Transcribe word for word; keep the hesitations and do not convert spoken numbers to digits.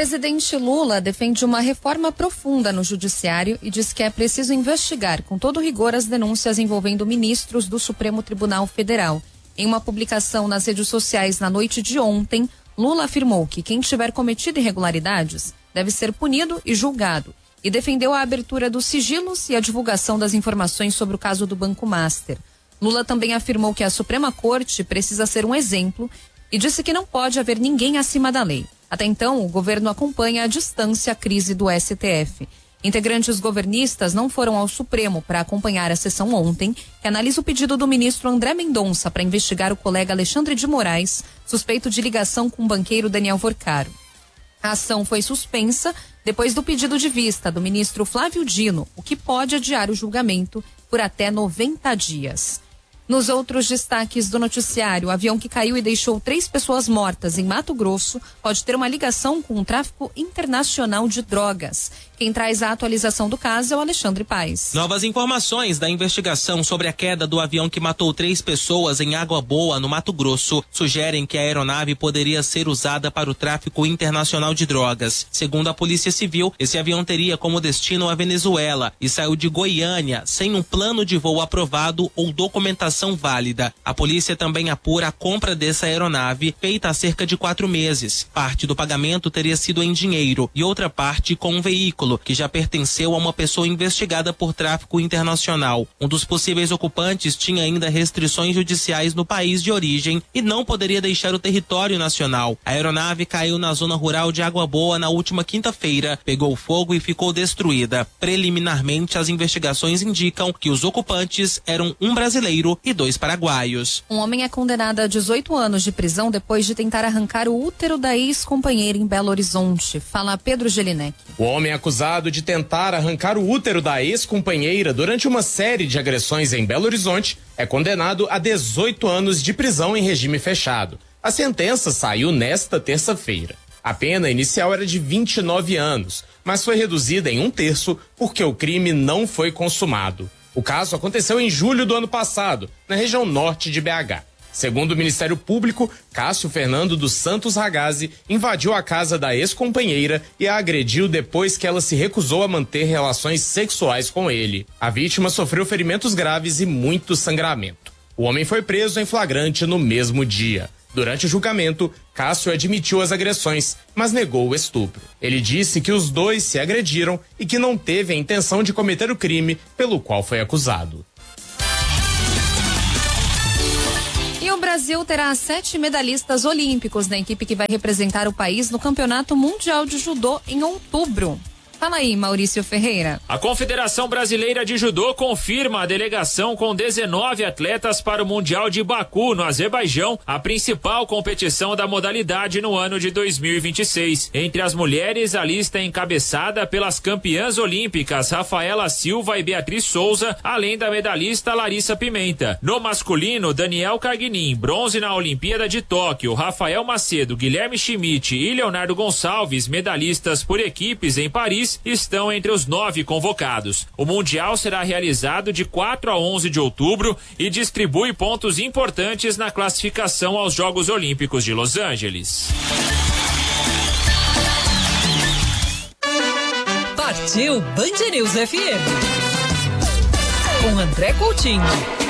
presidente Lula defende uma reforma profunda no judiciário e diz que é preciso investigar com todo rigor as denúncias envolvendo ministros do Supremo Tribunal Federal. Em uma publicação nas redes sociais na noite de ontem, Lula afirmou que quem tiver cometido irregularidades deve ser punido e julgado e defendeu a abertura dos sigilos e a divulgação das informações sobre o caso do Banco Master. Lula também afirmou que a Suprema Corte precisa ser um exemplo e disse que não pode haver ninguém acima da lei. Até então, o governo acompanha à distância a crise do S T F. Integrantes governistas não foram ao Supremo para acompanhar a sessão ontem, que analisa o pedido do ministro André Mendonça para investigar o colega Alexandre de Moraes, suspeito de ligação com o banqueiro Daniel Vorcaro. A ação foi suspensa depois do pedido de vista do ministro Flávio Dino, o que pode adiar o julgamento por até noventa dias. Nos outros destaques do noticiário, o avião que caiu e deixou três pessoas mortas em Mato Grosso pode ter uma ligação com o tráfico internacional de drogas. Quem traz a atualização do caso é o Alexandre Paes. Novas informações da investigação sobre a queda do avião que matou três pessoas em Água Boa, no Mato Grosso, sugerem que a aeronave poderia ser usada para o tráfico internacional de drogas. Segundo a Polícia Civil, esse avião teria como destino a Venezuela e saiu de Goiânia sem um plano de voo aprovado ou documentação válida. A polícia também apura a compra dessa aeronave, feita há cerca de quatro meses. Parte do pagamento teria sido em dinheiro e outra parte com um veículo que já pertenceu a uma pessoa investigada por tráfico internacional. Um dos possíveis ocupantes tinha ainda restrições judiciais no país de origem e não poderia deixar o território nacional. A aeronave caiu na zona rural de Água Boa na última quinta-feira, pegou fogo e ficou destruída. Preliminarmente, as investigações indicam que os ocupantes eram um brasileiro e dois paraguaios. Um homem é condenado a dezoito anos de prisão depois de tentar arrancar o útero da ex-companheira em Belo Horizonte. Fala Pedro Gelinek. O homem é acusado de tentar arrancar o útero da ex-companheira durante uma série de agressões em Belo Horizonte é condenado a dezoito anos de prisão em regime fechado. A sentença saiu nesta terça-feira. A pena inicial era de vinte e nove anos, mas foi reduzida em um terço porque o crime não foi consumado. O caso aconteceu em julho do ano passado, na região norte de B H. Segundo o Ministério Público, Cássio Fernando dos Santos Ragazzi invadiu a casa da ex-companheira e a agrediu depois que ela se recusou a manter relações sexuais com ele. A vítima sofreu ferimentos graves e muito sangramento. O homem foi preso em flagrante no mesmo dia. Durante o julgamento, Cássio admitiu as agressões, mas negou o estupro. Ele disse que os dois se agrediram e que não teve a intenção de cometer o crime pelo qual foi acusado. E o Brasil terá sete medalhistas olímpicos na equipe que vai representar o país no Campeonato Mundial de Judô em outubro. Fala aí, Maurício Ferreira. A Confederação Brasileira de Judô confirma a delegação com dezenove atletas para o Mundial de Baku, no Azerbaijão, a principal competição da modalidade no ano de dois mil e vinte e seis. Entre as mulheres, a lista é encabeçada pelas campeãs olímpicas Rafaela Silva e Beatriz Souza, além da medalhista Larissa Pimenta. No masculino, Daniel Carguinin, bronze na Olimpíada de Tóquio, Rafael Macedo, Guilherme Schmidt e Leonardo Gonçalves, medalhistas por equipes em Paris, estão entre os nove convocados. O Mundial será realizado de quatro a onze de outubro e distribui pontos importantes na classificação aos Jogos Olímpicos de Los Angeles. Partiu Band News F M. Com André Coutinho.